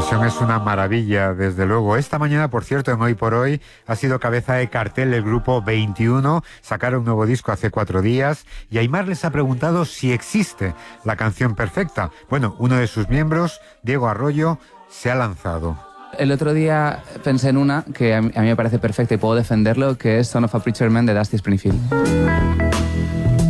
versión es una maravilla, desde luego. Esta mañana, por cierto, en Hoy por Hoy, ha sido cabeza de cartel del grupo 21. Sacaron un nuevo disco hace 4 días y Aimar les ha preguntado si existe la canción perfecta. Bueno, uno de sus miembros, Diego Arroyo, se ha lanzado. El otro día pensé en una que a mí me parece perfecta y puedo defenderlo, que es Son of a Preacher Man de Dusty Springfield.